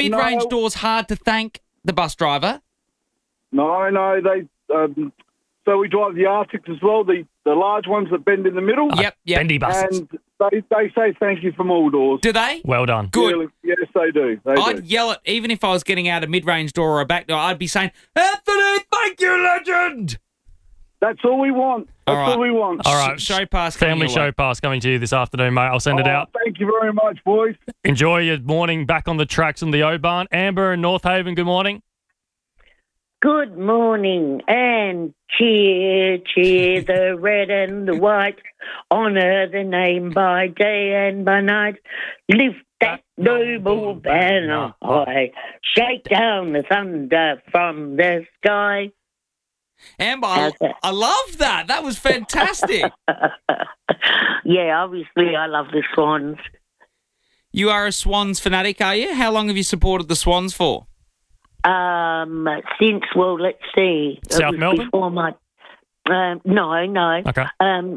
mid-range No. doors hard to thank the bus driver? No, they. So we drive the Arctics as well, the large ones that bend in the middle. Yep. Bendy buses. And they say thank you from all doors. Do they? Well done. Good. Yes, they do. I'd yell it, even if I was getting out a mid-range door or a back door, I'd be saying, Anthony, thank you, legend! That's all we want. That's all we want. All right. Show pass coming Family your way. show pass coming to you this afternoon, mate. I'll send it out. Thank you very much, boys. Enjoy your morning back on the tracks in the O-Barn. Amber in North Haven, good morning. Good morning, and cheer, cheer the red and the white. Honour the name by day and by night. Lift that noble banner high. Shake down the thunder from the sky. Amber, How's that? I love that. That was fantastic. Yeah, obviously I love the Swans. You are a Swans fanatic, are you? How long have you supported the Swans for? Since, well, let's see. It South was Melbourne? Before my, no. Okay.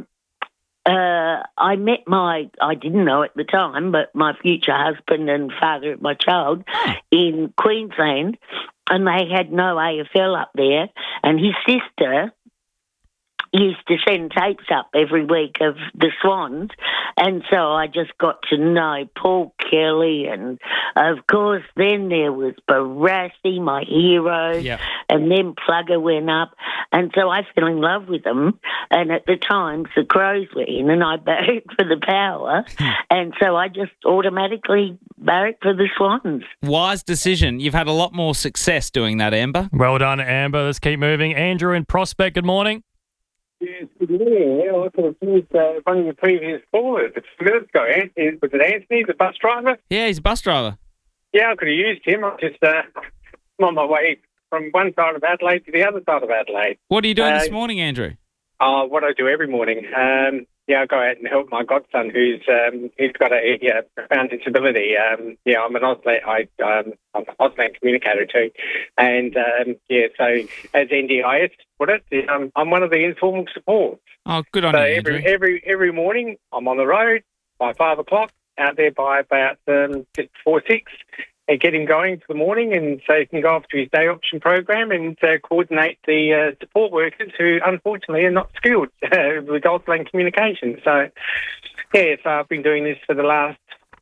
I met I didn't know at the time, but my future husband and father of my child in Queensland, and they had no AFL up there, and his sister used to send tapes up every week of the Swans, and so I just got to know Paul Kelly, and of course then there was Barassi, my hero, Yep. and then Plugger went up, and so I fell in love with them, and at the time the Crows were in, and I barracked for the Power, and so I just automatically barracked for the Swans. Wise decision. You've had a lot more success doing that, Amber. Well done, Amber. Let's keep moving. Andrew in Prospect, good morning. Yes, good morning. Yeah, I could have finished one of the previous callers a few minutes ago. Was it Anthony, the bus driver? Yeah, he's a bus driver. Yeah, I could have used him. I'm just I'm on my way from one side of Adelaide to the other side of Adelaide. What are you doing this morning, Andrew? What I do every morning. I go out and help my godson who's got a profound disability. I'm an Auslan, I'm an Auslan communicator too. And, so as NDIS put it, I'm one of the informal supports. Oh, good on So you, Andrew. every morning I'm on the road by 5 o'clock, out there by about just before 6, and get him going for the morning, and so he can go off to his day option program and coordinate the support workers who unfortunately are not skilled with Auslan communication. So I've been doing this for the last,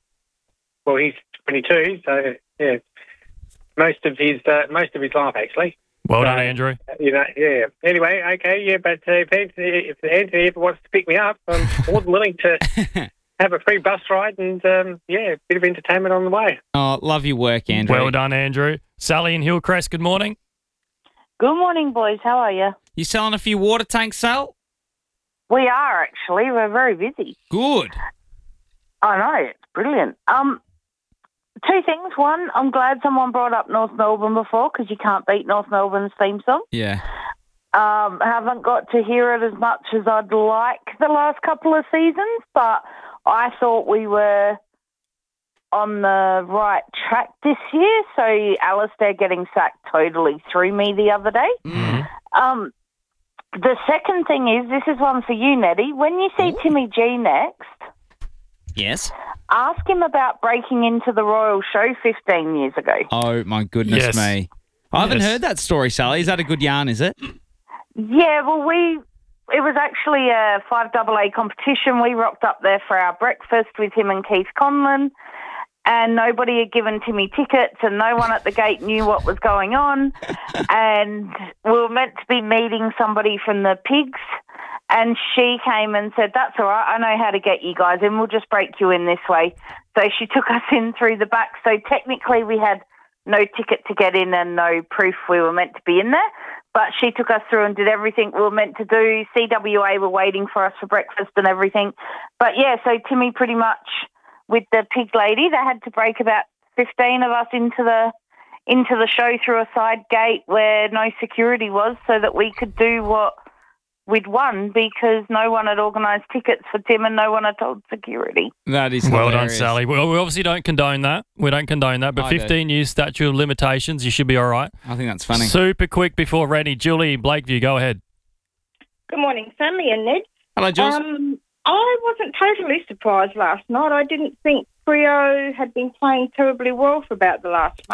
well, he's 22, so yeah, most of his life actually. Well done, Andrew. Yeah. Anyway, okay, yeah, but if Anthony ever wants to pick me up, I'm more than willing to have a free bus ride and, a bit of entertainment on the way. Oh, love your work, Andrew. Well done, Andrew. Sally in Hillcrest, good morning. Good morning, boys. How are you? You selling a few water tanks, Sal? We are, actually. We're very busy. Good. I know. It's brilliant. Two things. One, I'm glad someone brought up North Melbourne before, because you can't beat North Melbourne's theme song. Yeah. Haven't got to hear it as much as I'd like the last couple of seasons, but I thought we were on the right track this year. So Alistair getting sacked totally threw me the other day. Mm. The second thing is, this is one for you, Nettie. When you see Timmy G next, Yes. ask him about breaking into the Royal Show 15 years ago. Oh, my goodness Yes. me. I haven't Yes. heard that story, Sally. Is that a good yarn, is it? Yeah, well, it was actually a 5AA competition. We rocked up there for our breakfast with him and Keith Conlon, and nobody had given Timmy tickets, and no one at the gate knew what was going on. And we were meant to be meeting somebody from the Pigs, and she came and said, "That's all right, I know how to get you guys in. We'll just break you in this way." So she took us in through the back. So technically we had no ticket to get in and no proof we were meant to be in there. But she took us through and did everything we were meant to do. CWA were waiting for us for breakfast and everything. But yeah, so Timmy pretty much, with the pig lady, they had to break about 15 of us into the show through a side gate where no security was, so that we could do what we'd won, because no one had organised tickets for Tim and no one had told security. That is Well done, hilarious. Sally. Well, we obviously don't condone that. We don't condone that. But I do. 15 years statute of limitations, you should be all right. I think that's funny. Super quick before Reddy. Julie, Blakeview, go ahead. Good morning, Stanley and Ned. Hello, Jules. I wasn't totally surprised last night. I didn't think Freo had been playing terribly well for about the last month.